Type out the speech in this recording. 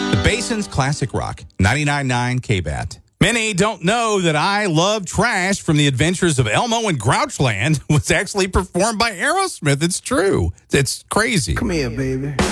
The Basin's Classic Rock, 99.9 KBAT. Many don't know that I Love Trash from the Adventures of Elmo and Grouchland was actually performed by Aerosmith. It's true. It's crazy. Come here, baby.